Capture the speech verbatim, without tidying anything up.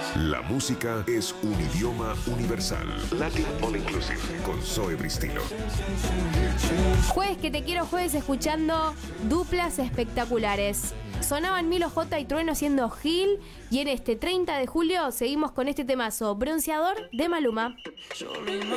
La música es un idioma universal. Latin All Inclusive con Zoe Bristilo. Jueves que te quiero, jueves escuchando duplas espectaculares. Sonaban Milo J y Trueno siendo Gil, y en este treinta de julio seguimos con este temazo, Bronceador de Maluma.